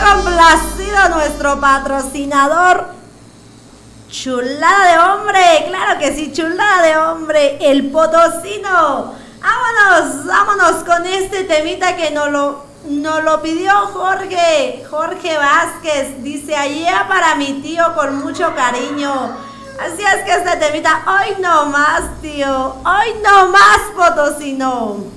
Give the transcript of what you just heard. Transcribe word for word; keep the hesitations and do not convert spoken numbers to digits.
complacido nuestro patrocinador. Chulada de hombre, claro que sí, chulada de hombre, el potosino. Vámonos, vámonos con este temita que nos lo, nos lo pidió Jorge, Jorge Vázquez. Dice, allá para mi tío con mucho cariño. Así es que este temita, hoy no más, tío, hoy no más, potosino.